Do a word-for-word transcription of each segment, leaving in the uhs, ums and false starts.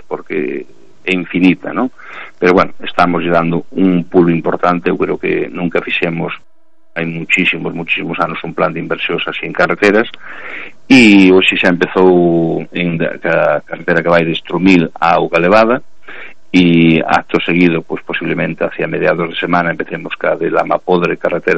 porque é infinita, non? Pero bueno, estamos dando un pulo importante. Eu creo que nunca fixemos hai muchísimos, muchísimos anos un plan de inversións así en carreteras, e hoxe xa empezou en a carretera que vai de Estrumil a Auga Levada, e acto seguido, pois posiblemente hacia mediados de semana empecemos ca de Lama Podre carretera,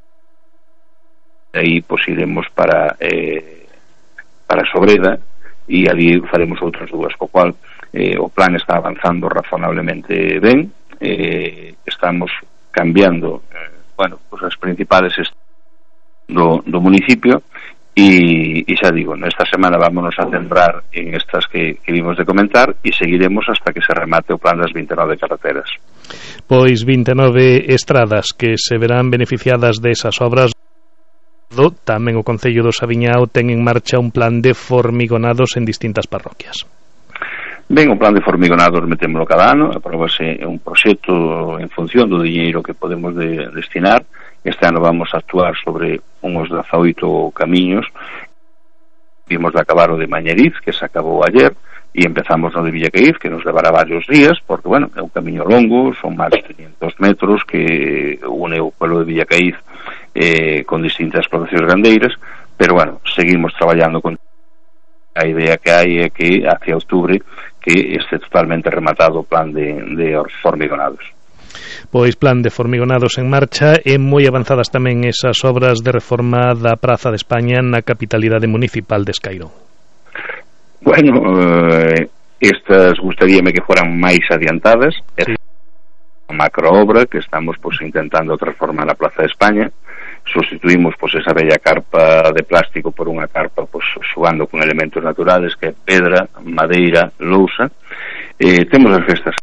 e aí pois iremos para eh, para Sobreda, e ali faremos outras dúas, co cual eh, o plan está avanzando razonablemente ben. Eh, estamos cambiando eh, bueno, pues as principales do, do municipio, e, e xa digo, nesta semana vámonos a centrar en estas que, que vimos de comentar, e seguiremos hasta que se remate o plan das vinte e nove carreteras. Pois vinte e nove estradas que se verán beneficiadas desas obras. Tamén o Concello do Saviñao ten en marcha un plan de formigonados en distintas parroquias. Ben, o plan de formigonados metémolo cada ano, aprobase un proxecto en función do diñeiro que podemos de, destinar. Este ano vamos a actuar sobre uns dezaoito camiños. Vimos de acabar o de Mañeriz, que se acabou ayer, e empezamos no de Villacaíz, que nos levará varios días, porque, bueno, é un camiño longo, son máis de quinientos metros, que une o pueblo de Villacaíz eh, con distintas explotacións gandeiras, pero, bueno, seguimos traballando con a idea que hai é que hacia outubro que este totalmente rematado o plan de, de formigonados. Pois plan de formigonados en marcha, e moi avanzadas tamén esas obras de reforma da Praza de España na capitalidade municipal de Escairón. Bueno, eh, estas gustaríame que fueran máis adiantadas. É sí. Unha macroobra que estamos pues, intentando transformar a Praza de España. Sustituímos pues, esa bella carpa de plástico por unha carpa pues, xogando con elementos naturales, que é pedra, madeira, lousa. Eh, temos as festas.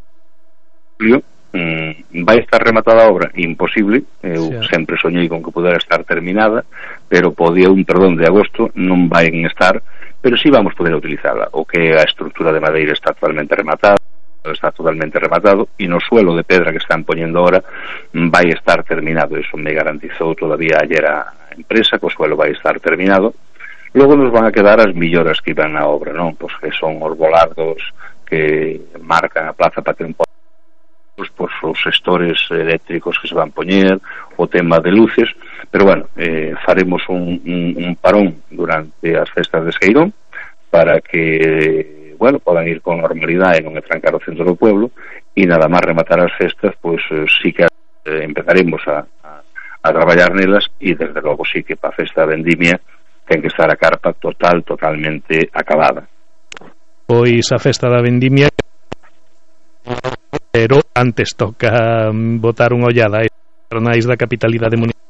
Mm, vai estar rematada a obra? Imposible. Eu sí. sempre soñei con que pudera estar terminada, pero po día un, perdón, de agosto non vai estar, pero sí vamos poder utilizarla. O que a estrutura de madeira está totalmente rematada, está totalmente rematado, e no suelo de pedra que están poñendo ahora vai estar terminado. Eso me garantizou todavía ayer a empresa, que o suelo vai estar terminado. Logo nos van a quedar as melloras que iban na obra, non? Pois que son os volardos que marcan a plaza para ter un poco, pois os xestores eléctricos que se van poñer, o tema de luces, pero bueno, eh, faremos un, un, un parón durante as festas de Escairón para que, bueno, podan ir con normalidade e non trancar o centro do pueblo, e nada máis rematar as festas, pois sí que eh, empezaremos a, a, a traballar nelas, e desde logo sí que para a festa de Vendimia ten que estar a carpa total, totalmente acabada. Pois a festa da Vendimia, pero antes toca botar unha ollada a jornais da capitalidade municipal.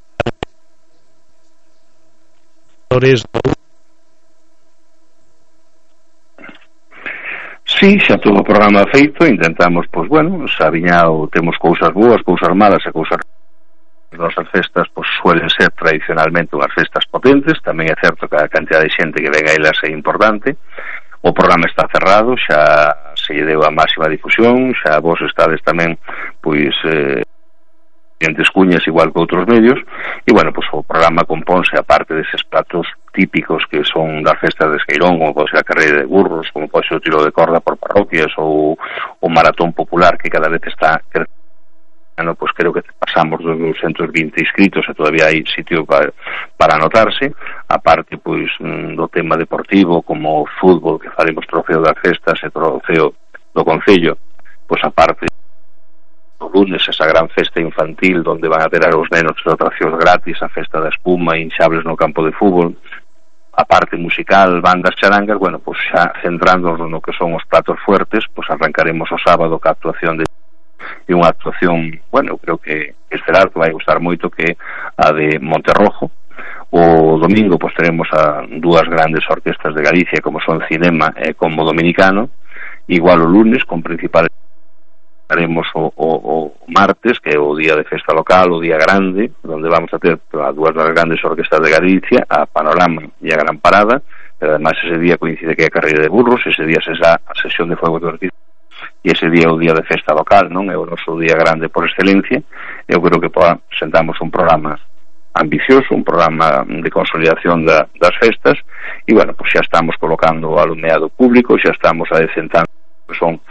Sí, xa todo o programa feito. Intentamos, pois bueno, Saviñao temos cousas boas, cousas malas e cousas. As nosas festas pois suelen ser tradicionalmente unhas festas potentes. Tamén é certo que a cantidad de xente que ven a elas é importante. O programa está cerrado, xa se lle deu a máxima difusión, xa vos estades tamén pois eh, entes cuñas igual que outros medios, e bueno, pois o programa compónse a parte deses platos típicos que son das festas de Escairón, como pode ser a carreira de burros, como pode ser o tiro de corda por parroquias, ou o maratón popular que cada vez está ano, pois creo que pasamos dos doscientos vinte inscritos e todavía hai sitio para, para anotarse. A parte pois do tema deportivo, como o fútbol, que faremos trofeo das festas e trofeo do Concello, pois a parte o lunes esa gran festa infantil onde van a ter os nenos de atraccións gratis, a festa da espuma, hinchables no campo de fútbol, a parte musical, bandas, charangas. Bueno, pois xa centrándonos no que son os platos fuertes, pois arrancaremos o sábado ca actuación de e unha actuación, bueno, creo que estelar, que vai gustar moito, que a de Monterrojo. O domingo pois teremos a dúas grandes orquestas de Galicia, como son Cinema e Combo Dominicano. Igual o lunes, con principales haremos o, o, o martes, que é o día de festa local, o día grande, onde vamos a ter a dúas das grandes orquestas de Galicia, a Panorama e a Gran Parada, pero además ese día coincide que é a carreira de burros, ese día se xa a sesión de fuego de orquesta, e ese día é o día de festa local, non é o noso día grande por excelencia. Eu creo que presentamos un programa ambicioso, un programa de consolidación da, das festas, e bueno, pois xa estamos colocando o alumeado público, xa estamos adecentando que son